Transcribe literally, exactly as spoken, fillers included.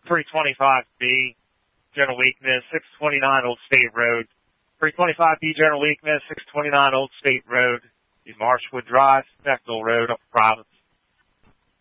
three twenty-five B, general weakness, six twenty-nine Old State Road. three twenty-five B, general weakness, six twenty-nine Old State Road. Marshwood Drive, Bechtel Road, Upper Providence.